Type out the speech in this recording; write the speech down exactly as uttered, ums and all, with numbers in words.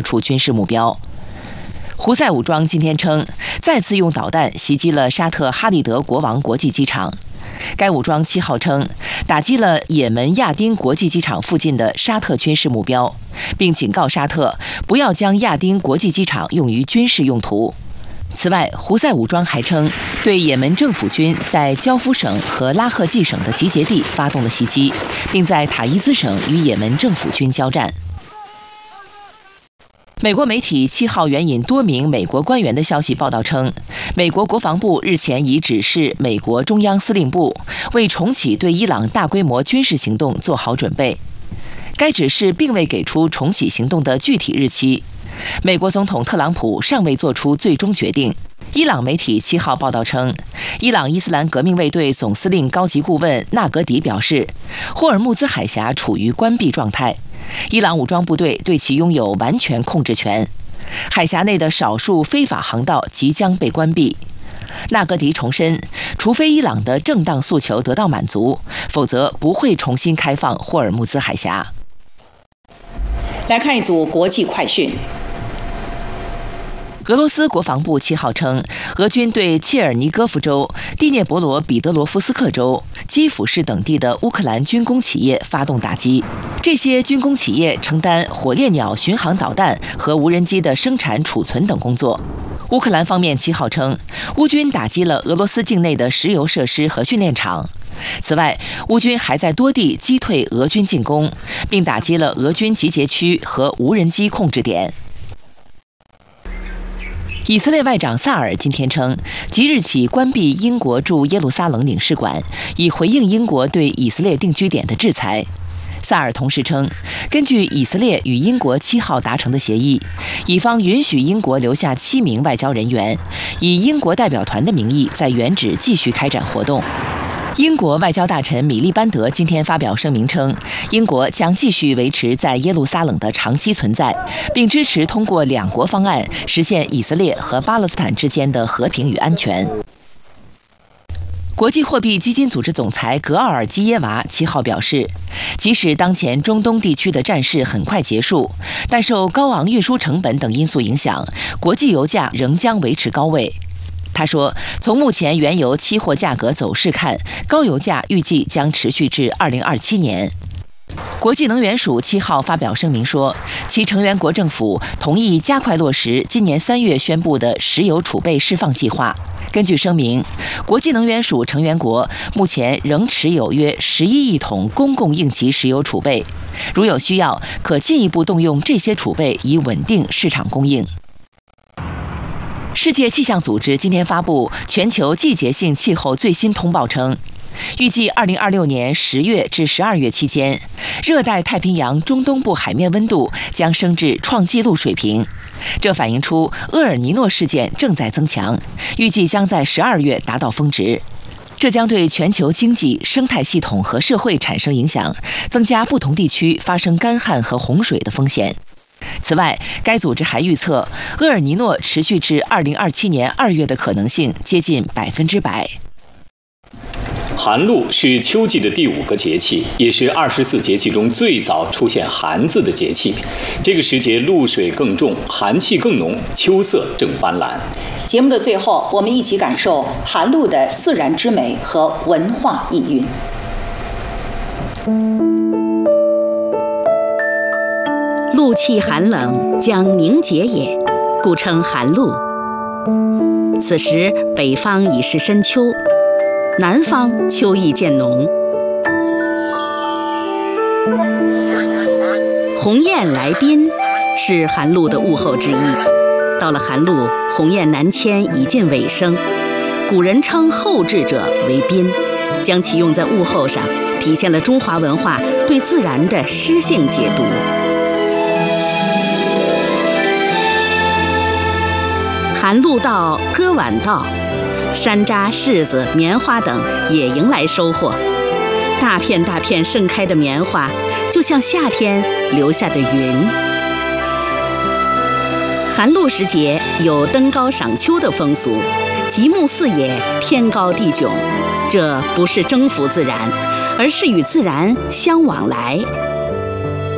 处军事目标。胡塞武装今天称，再次用导弹袭击了沙特哈利德国王国际机场。该武装七号称，打击了也门亚丁国际机场附近的沙特军事目标，并警告沙特不要将亚丁国际机场用于军事用途。此外，胡塞武装还称，对也门政府军在焦夫省和拉赫济省的集结地发动了袭击，并在塔伊兹省与也门政府军交战。美国媒体七号援引多名美国官员的消息报道称，美国国防部日前已指示美国中央司令部为重启对伊朗大规模军事行动做好准备。该指示并未给出重启行动的具体日期。美国总统特朗普尚未做出最终决定。伊朗媒体七号报道称，伊朗伊斯兰革命卫队总司令高级顾问纳格迪表示，霍尔木兹海峡处于关闭状态。伊朗武装部队对其拥有完全控制权，海峡内的少数非法航道即将被关闭。纳格迪重申，除非伊朗的正当诉求得到满足，否则不会重新开放霍尔木兹海峡。 来看一组国际快讯。 俄罗斯国防部七号称，俄军对切尔尼戈夫州、第聂伯罗彼得罗夫斯克州、基辅市等地的乌克兰军工企业发动打击。这些军工企业承担火烈鸟巡航导弹和无人机的生产、储存等工作。乌克兰方面七号称，乌军打击了俄罗斯境内的石油设施和训练场。此外，乌军还在多地击退俄军进攻，并打击了俄军集结区和无人机控制点。以色列外长萨尔今天称，即日起关闭英国驻耶路撒冷领事馆，以回应英国对以色列定居点的制裁。萨尔同时称，根据以色列与英国七号达成的协议，以方允许英国留下七名外交人员，以英国代表团的名义在原址继续开展活动。英国外交大臣米利班德今天发表声明称，英国将继续维持在耶路撒冷的长期存在，并支持通过两国方案实现以色列和巴勒斯坦之间的和平与安全。国际货币基金组织总裁格奥尔基耶娃七号表示，即使当前中东地区的战事很快结束，但受高昂运输成本等因素影响，国际油价仍将维持高位。他说，从目前原油期货价格走势看，高油价预计将持续至二零二七年。国际能源署七号发表声明说，其成员国政府同意加快落实今年三月宣布的石油储备释放计划。根据声明，国际能源署成员国目前仍持有约十一亿桶公共应急石油储备，如有需要，可进一步动用这些储备以稳定市场供应。世界气象组织今天发布全球季节性气候最新通报称，预计二零二六年十月至十二月期间，热带太平洋中东部海面温度将升至创纪录水平。这反映出厄尔尼诺事件正在增强，预计将在十二月达到峰值。这将对全球经济、生态系统和社会产生影响，增加不同地区发生干旱和洪水的风险。此外，该组织还预测，厄尔尼诺持续至二零二七年二月的可能性接近百分之百。 寒露是秋季的第五个节气，也是二十四节气中最早出现“寒”字的节气。这个时节露水更重，寒气更浓，秋色正斑斓。 节目的最后，我们一起感受寒露的自然之美和文化意蕴。 露气寒冷，将凝结也，故称寒露。此时北方已是深秋，南方秋意渐浓。鸿雁来宾是寒露的物候之一。到了寒露，鸿雁南迁已近尾声，古人称后至者为宾，将其用在物候上，体现了中华文化对自然的诗性解读。寒露到，歌晚到，山楂、柿子、棉花等也迎来收获。大片大片盛开的棉花，就像夏天留下的云。寒露时节有登高赏秋的风俗，极目四野，天高地迥。这不是征服自然，而是与自然相往来。